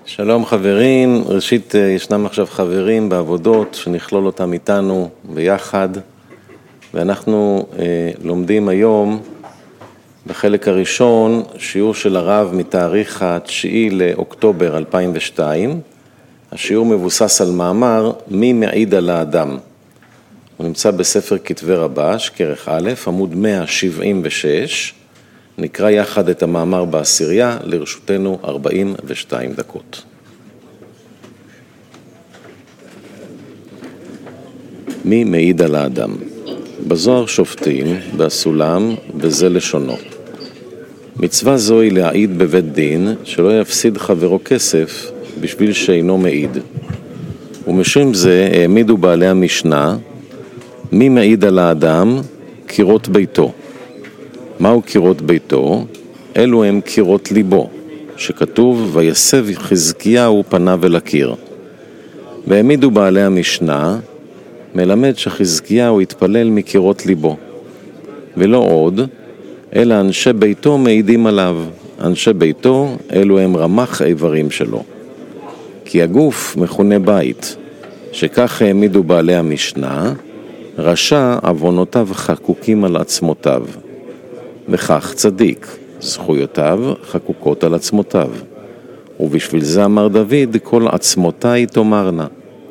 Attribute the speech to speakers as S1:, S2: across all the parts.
S1: שלום חברים, ראשית ישנם עכשיו חברים בעבודות שנכלול אותם איתנו ביחד, ואנחנו לומדים היום בחלק הראשון שיעור של הרב מתאריך 9 לאוקטובר 2002. השיעור מבוסס על מאמר מי מעיד על האדם. הוא נמצא בספר כתבי רבש, כרך א', עמוד 176. נקרא יחד את המאמר בעשירייה, לרשותנו 42 דקות. מי מעיד על האדם? בזוהר שופטים, בסולם, וזה לשונו. מצווה זו היא להעיד בבית דין, שלא יפסיד חברו כסף בשביל שאינו מעיד. ומשום זה העמידו בעלי המשנה, מי מעיד על האדם? קירות ביתו. מהו קירות ביתו? אלו הם קירות ליבו, שכתוב ויסב חזקיהו פניו אל הקיר. והעמידו בעלי המשנה, מלמד שחזקיהו התפלל מקירות ליבו. ולא עוד, אלא אנשי ביתו מעידים עליו. אנשי ביתו אלו הם רמ"ח איברים שלו. כי הגוף מכונה בית, שכך העמידו בעלי המשנה, רשע עוונותיו חקוקים על עצמותיו. וכך צדיק, זכויותיו חקוקות על עצמותיו. ובשביל זה אמר דוד, כל עצמותיי תאמרנה.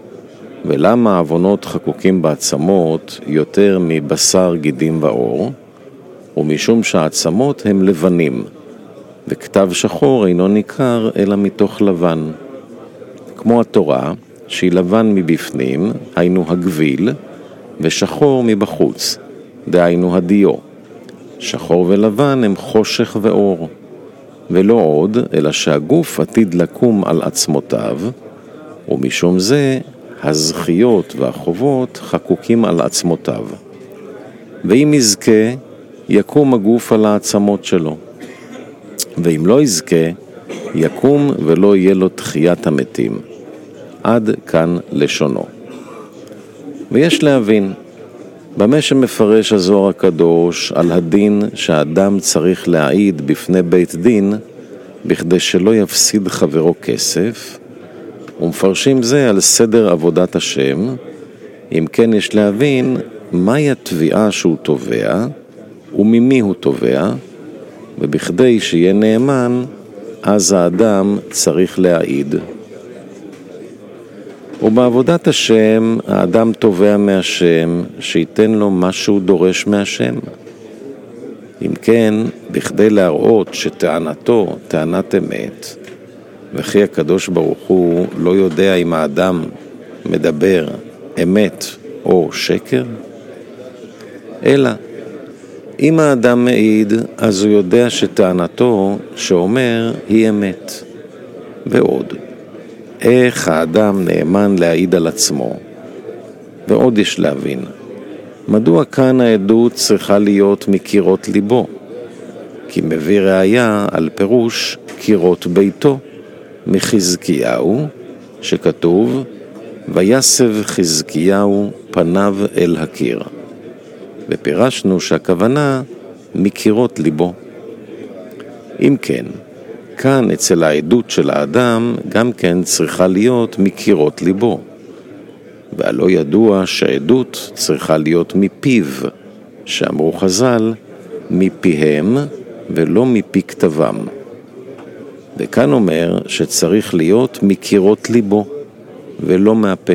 S1: ולמה עוונות חקוקים בעצמות יותר מבשר גידים ואור? ומשום שהעצמות הם לבנים, וכתב שחור אינו ניכר אלא מתוך לבן. כמו התורה, שהיא לבן מבפנים, היינו הגביל, ושחור מבחוץ, דהיינו הדיו. שחור ולבן הם חושך ואור, ולא עוד, אלא שהגוף עתיד לקום על עצמותיו, ומשום זה הזכיות והחובות חקוקים על עצמותיו. ואם יזכה, יקום הגוף על העצמות שלו. ואם לא יזכה, יקום ולא יהיה לו תחיית המתים. עד כאן לשונו. ויש להבין, במה שמפרש הזוהר הקדוש על הדין שהאדם צריך להעיד בפני בית דין, בכדי שלא יפסיד חברו כסף, ומפרשים זה על סדר עבודת השם. אם כן יש להבין מהי התביעה שהוא תובע וממי הוא תובע, ובכדי שיהיה נאמן, אז האדם צריך להעיד. ובעבודת השם האדם תובע מהשם שייתן לו מה שהוא דורש מהשם. אם כן, בכדי להראות שטענתו טענת אמת, וכי הקדוש ברוך הוא לא יודע אם האדם מדבר אמת או שקר, אלא אם האדם מעיד, אז הוא יודע שטענתו שאומר היא אמת. ועוד, איך האדם נאמן להעיד על עצמו? ועוד יש להבין, מדוע כאן העדות צריכה להיות מקירות ליבו? כי מביא ראיה על פירוש קירות ביתו, מחזקיהו, שכתוב ויסב חזקיהו פניו אל הקיר. ופירשנו שהכוונה מקירות ליבו. אם כן, כאן אצל העדות של האדם גם כן צריכה להיות מקירות ליבו. והלא ידוע שהעדות צריכה להיות מפיו, שאמרו חז"ל, מפיהם ולא מפי כתבם. וכאן אומר שצריך להיות מקירות ליבו ולא מהפה.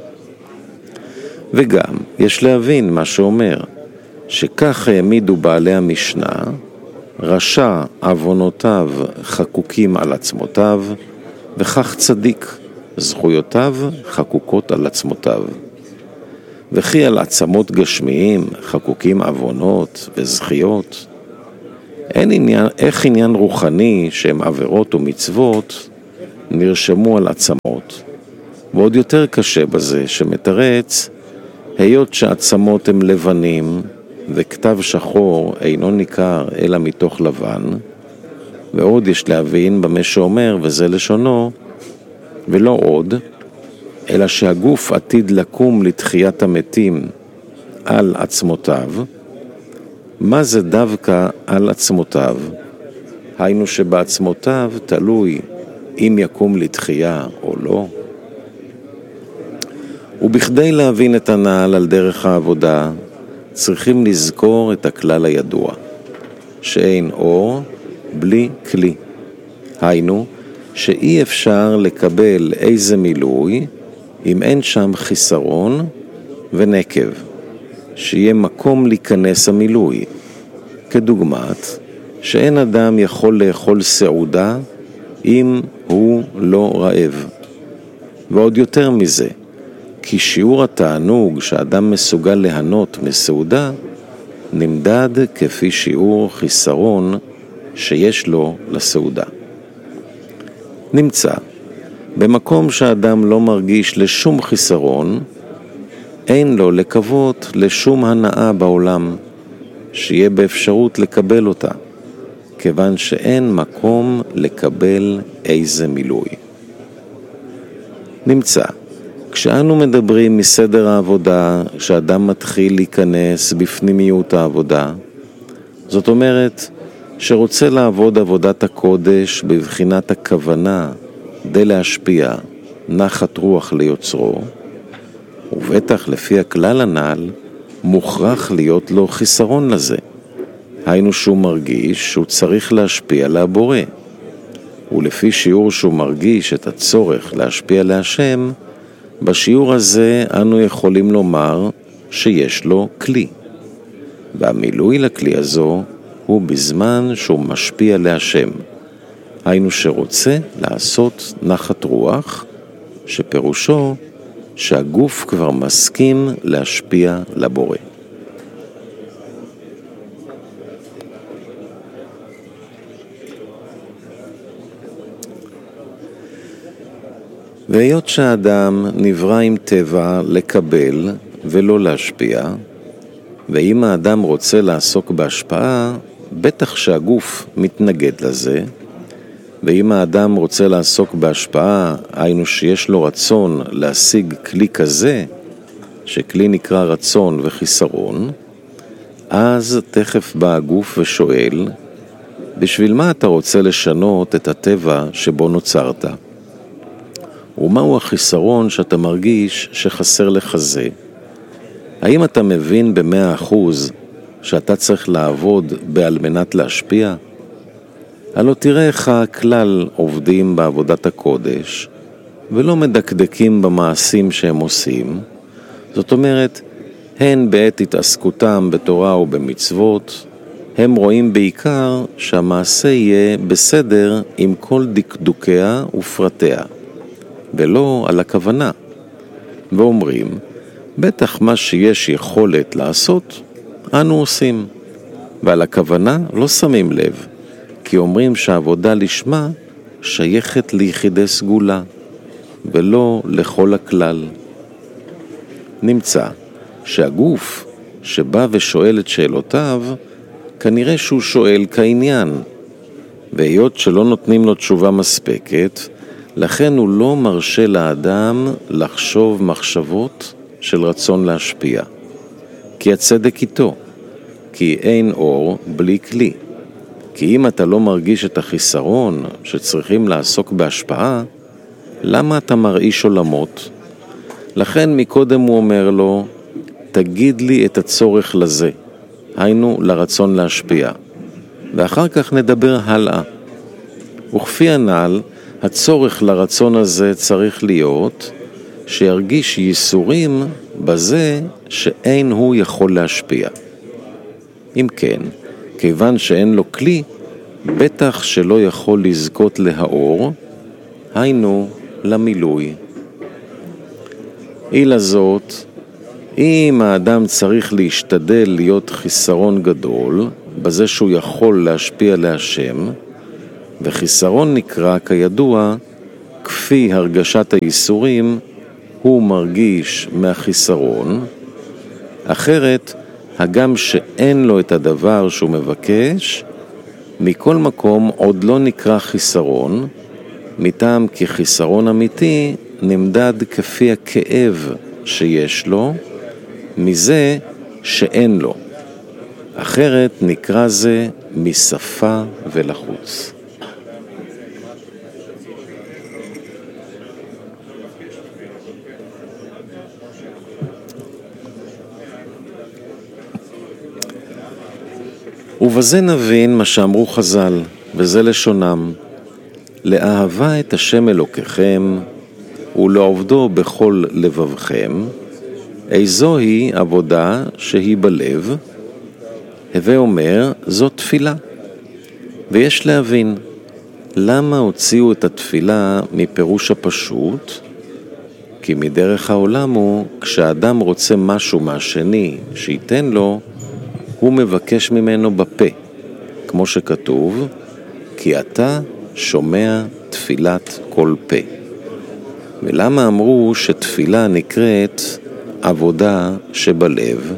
S1: וגם יש להבין מה שאומר, שכך העמידו בעלי המשנה, רשע עוונותיו חקוקים על עצמותיו, וכך צדיק, זכויותיו חקוקות על עצמותיו. וכי על עצמות גשמיים חקוקים עוונות וזכיות. איך עניין רוחני שהם עבירות ומצוות נרשמו על עצמות? ועוד יותר קשה בזה שמתרץ, היות שעצמות הם לבנים, וכתב שחור אינו ניכר אלא מתוך לבן. ועוד יש להבין במה שאומר, וזה לשונו, ולא עוד, אלא שהגוף עתיד לקום לתחיית המתים על עצמותיו. מה זה דווקא על עצמותיו? היינו שבעצמותיו תלוי אם יקום לתחייה או לא. ובכדי להבין את הנעל על דרך העבודה, צריכים לזכור את הכלל הידוע, שאין אור בלי כלי. היינו, שאי אפשר לקבל איזה מילוי אם אין שם חיסרון ונקב, שיהיה מקום להיכנס המילוי. כדוגמת, שאין אדם יכול לאכול סעודה אם הוא לא רעב. ועוד יותר מזה, כי שיעור התענוג שאדם מסוגל ליהנות מסעודה נמדד כפי שיעור חיסרון שיש לו לסעודה. נמצא, במקום שאדם לא מרגיש לשום חיסרון, אין לו לקוות לשום הנאה בעולם, שיהיה באפשרות לקבל אותה, כיוון שאין מקום לקבל איזה מילוי. נמצא, כשאנו מדברים מסדר העבודה, שאדם מתחיל להיכנס בפנימיות העבודה, זאת אומרת שרוצה לעבוד עבודת הקודש בבחינת הכוונה די להשפיע נחת רוח ליוצרו, ובטח לפי הכלל הנ"ל מוכרח להיות לו חיסרון לזה. היינו שהוא מרגיש שהוא צריך להשפיע לבורא, ולפי שיעור שהוא מרגיש את הצורך להשפיע להשם, בשיעור הזה אנו יכולים לומר שיש לו כלי, והמילוי לכלי הזו הוא בזמן שהוא משפיע להשם. היינו שרוצה לעשות נחת רוח, שפירושו שהגוף כבר מסכים להשפיע לבורא. והיות שהאדם נברא עם טבע לקבל ולא להשפיע, ואם האדם רוצה לעסוק בהשפעה, בטח שהגוף מתנגד לזה, ואם האדם רוצה לעסוק בהשפעה, היינו שיש לו רצון להשיג כלי כזה, שכלי נקרא רצון וחיסרון, אז תכף בא הגוף ושואל, בשביל מה אתה רוצה לשנות את הטבע שבו נוצרת? ומהו החיסרון שאתה מרגיש שחסר לך זה? האם אתה מבין ב100% שאתה צריך לעבוד על מנת להשפיע? הלא תראה איך הכלל עובדים בעבודת הקודש ולא מדקדקים במעשים שהם עושים. זאת אומרת, הן בעת התעסקותם בתורה ובמצוות, הם רואים בעיקר שהמעשה יהיה בסדר עם כל דקדוקיה ופרטיה, ולא על הכוונה. ואומרים, בטח מה שיש יכולת לעשות, אנו עושים. ועל הכוונה לא שמים לב, כי אומרים שהעבודה לשמה שייכת ליחידי סגולה, ולא לכל הכלל. נמצא שהגוף שבא ושואל את שאלותיו, כנראה שהוא שואל כעניין, והיות שלא נותנים לו תשובה מספקת, לכן הוא לא מרשה לאדם לחשוב מחשבות של רצון להשפיע. כי הצדק איתו, כי אין אור בלי כלי. כי אם אתה לא מרגיש את החיסרון שצריכים לעסוק בהשפעה, למה אתה מרעיש עולמות? לכן מקודם הוא אומר לו, תגיד לי את הצורך לזה, היינו לרצון להשפיע, ואחר כך נדבר הלאה. וכפי הנ"ל, הצורך לרצון הזה צריך להיות שירגיש ייסורים בזה שאין הוא יכול להשפיע. אם כן, כיוון שאין לו כלי, בטח שלא יכול לזכות להאור, היינו למילוי. אילה זאת, אם האדם צריך להשתדל להיות חיסרון גדול, בזה שהוא יכול להשפיע להשם, וחיסרון נקרא כידוע, כפי הרגשת הייסורים, הוא מרגיש מהחיסרון, אחרת, הגם שאין לו את הדבר שהוא מבקש, מכל מקום עוד לא נקרא חיסרון, מטעם כי חיסרון אמיתי נמדד כפי הכאב שיש לו, מזה שאין לו. אחרת נקרא זה משפה ולחוץ. ובזה נבין מה שאמרו חז"ל, וזה לשונם, לאהבה את השם אלוקיכם, ולעובדו בכל לבבכם, איזוהי עבודה שהיא בלב, הווה אומר, זאת תפילה. ויש להבין, למה הוציאו את התפילה מפירוש הפשוט? כי מדרך העולם הוא, כשאדם רוצה משהו מהשני שייתן לו, הוא מבקש ממנו בפה, כמו שכתוב, כי אתה שומע תפילת כל פה. ולמה אמרו שתפילה נקראת עבודה שבלב?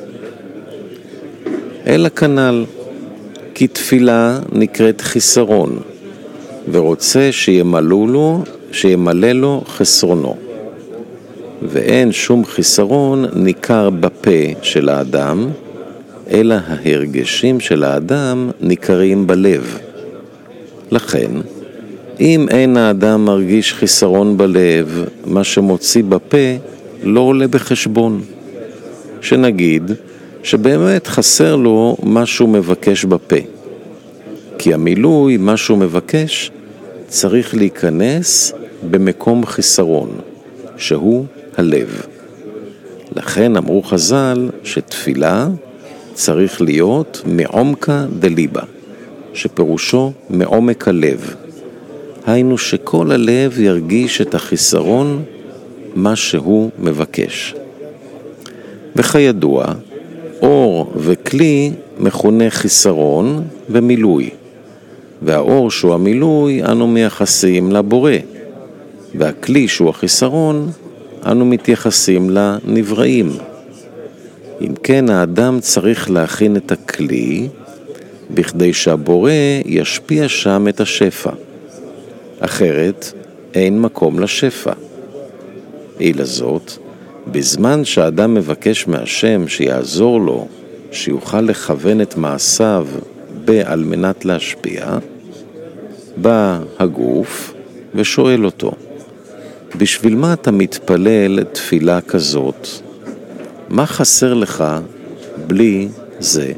S1: אלא כנ"ל, כי תפילה נקראת חיסרון, ורוצה שימלא לו חסרונו. ואין שום חיסרון ניכר בפה של האדם, אלא ההרגשים של האדם ניכרים בלב. לכן, אם אין האדם מרגיש חיסרון בלב, מה שמוציא בפה לא עולה בחשבון. שנגיד שבאמת חסר לו משהו מבקש בפה. כי המילוי, משהו מבקש, צריך להיכנס במקום חיסרון, שהוא הלב. לכן אמרו חז"ל שתפילה צריך להיות מעומקא דליבא, שפירושו מעומק הלב. היינו שכל הלב ירגיש את החיסרון, מה שהוא מבקש. וכידוע, אור וכלי מכונה חיסרון ומילוי. והאור שהוא המילוי אנו מייחסים לבורא, והכלי שהוא החיסרון אנו מתייחסים לנבראים. אם כן, האדם צריך להכין את הכלי בכדי שהבורא ישפיע שם את השפע. אחרת אין מקום לשפע. אלא זאת, בזמן שהאדם מבקש מהשם שיעזור לו, שיוכל לכוון את מעשיו על מנת להשפיע, בא הגוף ושואל אותו, בשביל מה אתה מתפלל תפילה כזאת? מה חסר לך בלי זה?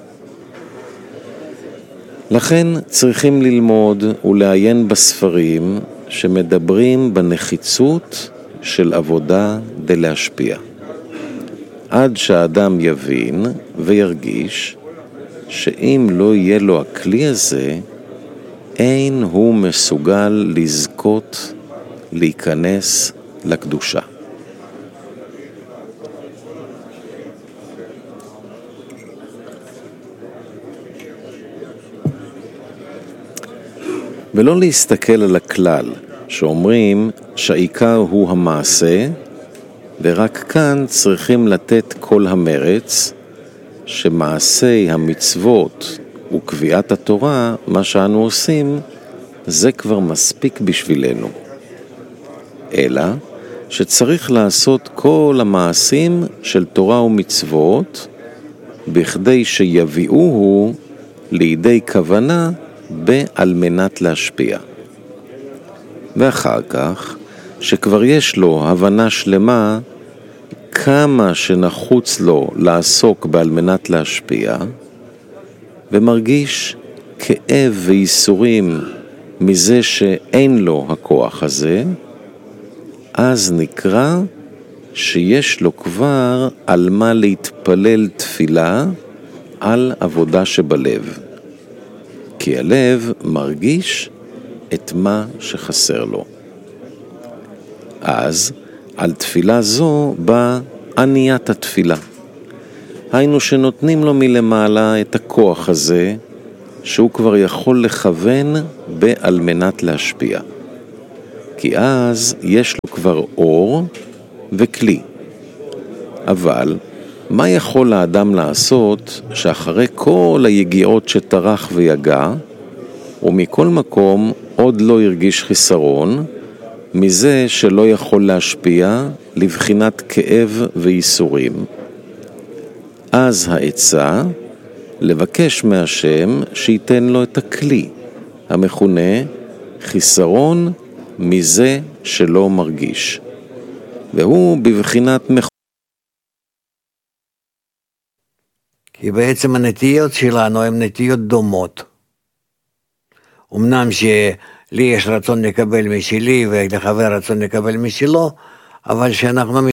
S1: לכן צריכים ללמוד ולעיין בספרים שמדברים בנחיצות של עבודה דלהשפיע. עד שהאדם יבין וירגיש שאם לא יהיה לו הכלי הזה, אין הוא מסוגל לזכות להיכנס לקדושה. ולא להסתכל על הכלל, שאומרים שהעיקר הוא המעשה, ורק כאן צריכים לתת כל המרץ, שמעשי המצוות וקביעת התורה, מה שאנו עושים, זה כבר מספיק בשבילנו. אלא שצריך לעשות כל המעשים של תורה ומצוות, בכדי שיביאוהו לידי כוונה על מנת להשפיע. ואחר כך, שכבר יש לו הבנה שלמה כמה שנחוץ לו לעסוק על מנת להשפיע, ומרגיש כאב וייסורים מזה שאין לו הכוח הזה, אז נקרא שיש לו כבר על מה להתפלל תפילה על עבודה שבלב. כי הלב מרגיש את מה שחסר לו. אז על תפילה זו בא עניית התפילה. היינו שנותנים לו מלמעלה את הכוח הזה, שהוא כבר יכול לכוון על מנת להשפיע. כי אז יש לו כבר אור וכלי. אבל מה יכול האדם לעשות שאחרי כל היגיעות שטרח ויגע, ומכל מקום עוד לא הרגיש חיסרון, מזה שלא יכול להשפיע לבחינת כאב וייסורים? אז העצה לבקש מהשם שייתן לו את הכלי, המכונה חיסרון מזה שלא מרגיש. והוא בבחינת
S2: כי בעצם הנטיות שלנו הן נטיות דומות. אמנם שלי יש רצון לקבל משלי ולחבר רצון לקבל משלו, אבל שאנחנו